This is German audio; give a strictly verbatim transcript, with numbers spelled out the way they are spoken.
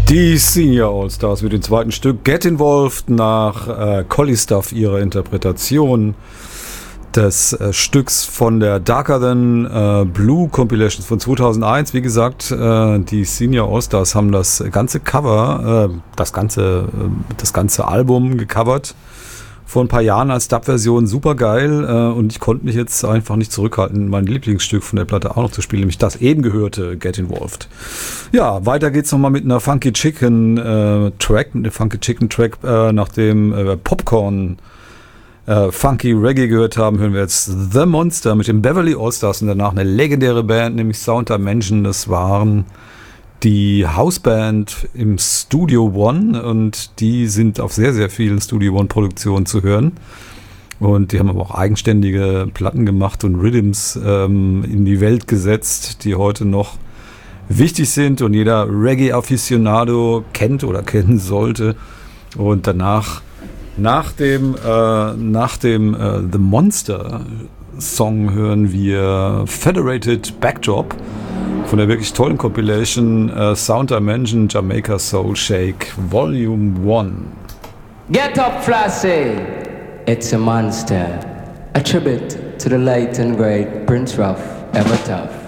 Die Senior All-Stars mit dem zweiten Stück Get Involved nach äh, Collie Stuff, ihrer Interpretation des äh, Stücks von der Darker Than äh, Blue Compilations von zweitausendeins. Wie gesagt, äh, die Senior All-Stars haben das ganze Cover, äh, das ganze, äh, das ganze Album gecovert vor ein paar Jahren als Dub-Version, super geil, äh, und ich konnte mich jetzt einfach nicht zurückhalten, mein Lieblingsstück von der Platte auch noch zu spielen, nämlich das eben gehörte, Get Involved. Ja, weiter geht's nochmal mit einer Funky Chicken äh, Track, mit einem Funky Chicken Track, äh, nachdem äh, Popcorn äh, Funky Reggae gehört haben, hören wir jetzt The Monster mit den Beverly All-Stars und danach eine legendäre Band, nämlich Sound Dimension. Das waren die Hausband im Studio One und die sind auf sehr, sehr vielen Studio One Produktionen zu hören. Und die haben aber auch eigenständige Platten gemacht und Rhythms ähm, in die Welt gesetzt, die heute noch wichtig sind und jeder Reggae-Aficionado kennt oder kennen sollte. Und danach, nach dem, äh, nach dem äh, The Monster Song hören wir Federated Backdrop von der wirklich tollen Compilation uh, Sound Dimension Jamaica Soul Shake Volume one. Get up, Flashy! It's a monster. A tribute to the late and great Prince Ruff, ever tough.